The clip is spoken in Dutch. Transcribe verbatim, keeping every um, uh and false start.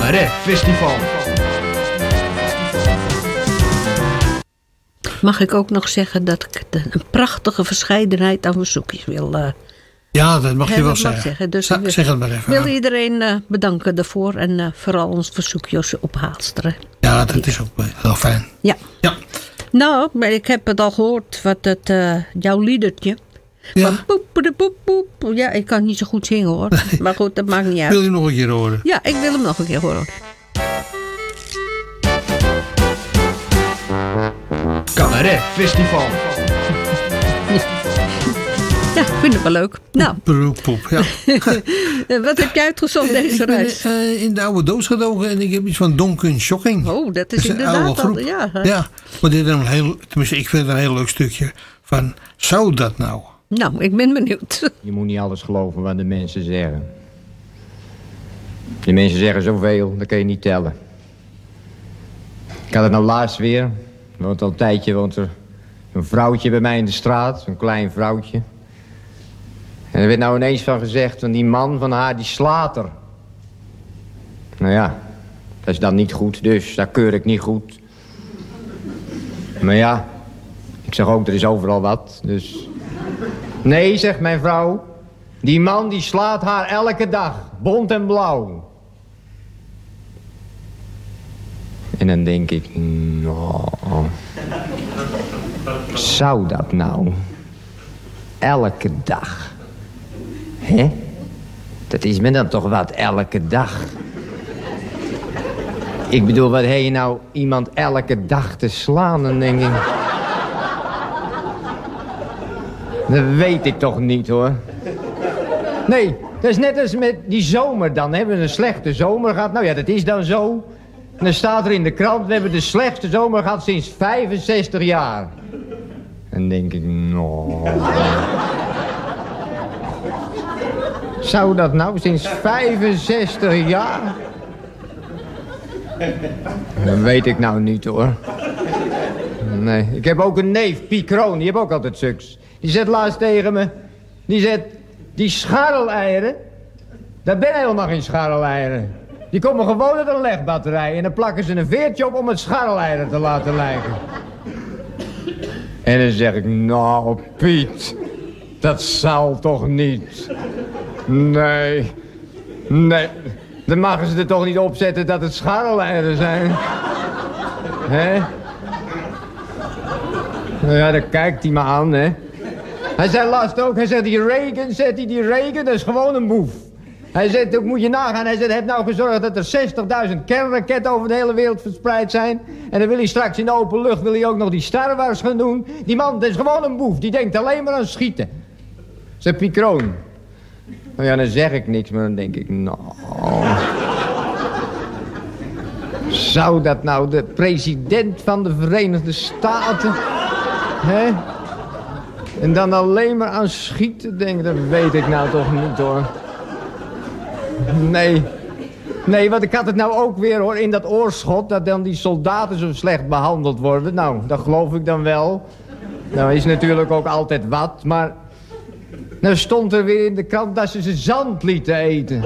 Cabaret Festival. Mag ik ook nog zeggen dat ik de, een prachtige verscheidenheid aan verzoekjes wil uh, Ja, dat mag je hè, wel dat mag zeggen. zeggen. Dus Sa- ik wil, zeg het maar even. wil ja. iedereen uh, bedanken daarvoor. En uh, vooral ons verzoekjes op Haalsteren. Ja, dat is ook heel fijn. Ja. Ja. Nou, maar ik heb het al gehoord. Wat het, uh, jouw liedertje. Ja. Van poep, de poep, poep. Ja, ik kan niet zo goed zingen hoor. Maar goed, dat maakt niet uit. Wil je nog een keer horen? Ja, ik wil hem nog een keer horen. Cabaret Festival. Ja, ik vind het wel leuk. Nou, Poep, ja. wat heb jij uitgezocht deze Ik ben reis? uh, in de oude doos gedoken en ik heb iets van Donken Shocking. Oh, dat is een inderdaad oude al. groep. Ja, hè? Ja, maar dit is een heel, tenminste, ik vind het een heel leuk stukje van, zou dat nou? Nou, ik ben benieuwd. Je moet niet alles geloven wat de mensen zeggen. De mensen zeggen zoveel, dat kan je niet tellen. Ik had het nou laatst weer. Want al een tijdje woont er een vrouwtje bij mij in de straat. Een klein vrouwtje. En er werd nou ineens van gezegd, van die man van haar, die slaat er. Nou ja, dat is dan niet goed, dus dat keur ik niet goed. Maar ja, ik zeg ook, er is overal wat, dus... Nee, zegt mijn vrouw, die man die slaat haar elke dag, bont en blauw. En dan denk ik, nou, zou dat nou? Elke dag. Hè? Dat is me dan toch wat, elke dag. Ik bedoel, wat heb je nou iemand elke dag te slaan, dan denk ik... Dat weet ik toch niet, hoor. Nee, dat is net als met die zomer dan. Hebben we een slechte zomer gehad? Nou ja, dat is dan zo. En dan staat er in de krant, we hebben de slechtste zomer gehad sinds vijfenzestig jaar. En dan denk ik, nou... Zou dat nou sinds vijfenzestig jaar? Dat weet ik nou niet, hoor. Nee, ik heb ook een neef, Piet Kroon, die heeft ook altijd suks. Die zegt laatst tegen me, die zegt, die scharreleieren, dat ben helemaal geen scharreleieren. Die komen gewoon uit een legbatterij en dan plakken ze een veertje op om het scharreleieren te laten lijken. En dan zeg ik, nou Piet, dat zal toch niet. Nee, nee, dan mogen ze er toch niet opzetten dat het scharreleieren zijn. Hè? Nou ja, dan kijkt hij me aan, hè. Hij zei laatst ook, hij zegt, die Reagan, zegt hij, die Reagan, dat is gewoon een boef. Hij zegt, ook moet je nagaan, hij zegt, heb nou gezorgd dat er zestigduizend kernraketten over de hele wereld verspreid zijn. En dan wil hij straks in de open lucht, wil hij ook nog die Star Wars gaan doen. Die man, dat is gewoon een boef, die denkt alleen maar aan schieten. Zegt Piet Kroon. Nou ja, dan zeg ik niks, maar dan denk ik, nou... Zou dat nou de president van de Verenigde Staten... Hè? En dan alleen maar aan schieten denken, dat weet ik nou toch niet, hoor. Nee. Nee, want ik had het nou ook weer, hoor, in dat oorschot... dat dan die soldaten zo slecht behandeld worden. Nou, dat geloof ik dan wel. Nou, is natuurlijk ook altijd wat, maar... Nou stond er weer in de krant dat ze ze zand lieten eten.